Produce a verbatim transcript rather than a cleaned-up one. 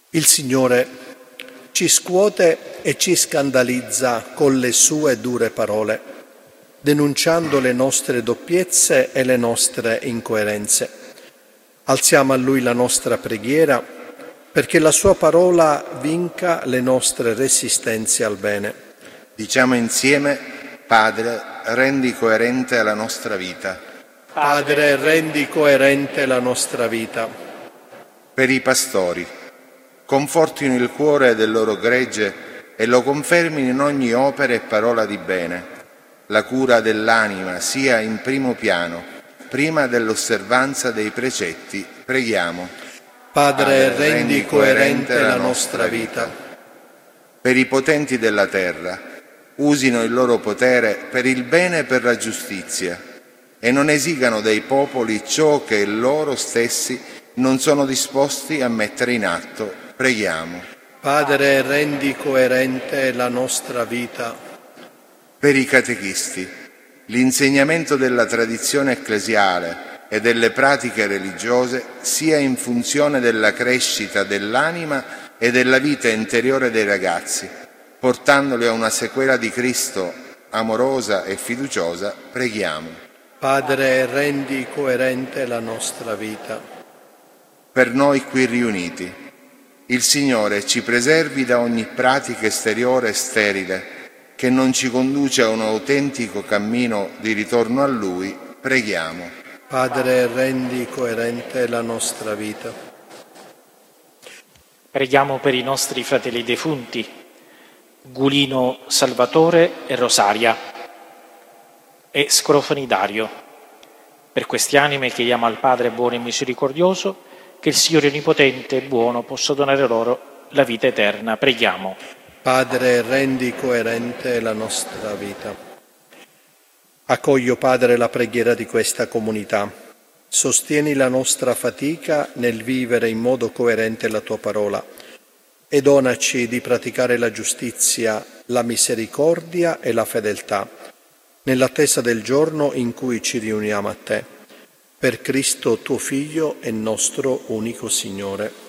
Il Signore ci scuote e ci scandalizza con le sue dure parole, denunciando le nostre doppiezze e le nostre incoerenze. Alziamo a Lui la nostra preghiera perché la sua parola vinca le nostre resistenze al bene. Diciamo insieme: Padre, rendi coerente la nostra vita. Padre, rendi coerente la nostra vita. Per i pastori, confortino il cuore del loro gregge e lo confermino in ogni opera e parola di bene. La cura dell'anima sia in primo piano, prima dell'osservanza dei precetti. Preghiamo. Padre, rendi coerente la nostra vita. Per i potenti della terra, usino il loro potere per il bene e per la giustizia, e non esigano dai popoli ciò che loro stessi non sono disposti a mettere in atto. Preghiamo. Padre, rendi coerente la nostra vita. Per i catechisti, l'insegnamento della tradizione ecclesiale e delle pratiche religiose sia in funzione della crescita dell'anima e della vita interiore dei ragazzi, portandoli a una sequela di Cristo amorosa e fiduciosa. Preghiamo. Padre, rendi coerente la nostra vita. Per noi qui riuniti, il Signore ci preservi da ogni pratica esteriore sterile che non ci conduce a un autentico cammino di ritorno a Lui. Preghiamo. Padre, rendi coerente la nostra vita. Preghiamo per i nostri fratelli defunti, Gulino Salvatore e Rosaria e Scrofani Dario. Per queste anime chiediamo al Padre buono e misericordioso che il Signore Onnipotente e buono possa donare loro la vita eterna. Preghiamo. Padre, rendi coerente la nostra vita. Accoglio, Padre, la preghiera di questa comunità. Sostieni la nostra fatica nel vivere in modo coerente la Tua parola e donaci di praticare la giustizia, la misericordia e la fedeltà, nell'attesa del giorno in cui ci riuniamo a Te. Per Cristo, Tuo Figlio e nostro unico Signore.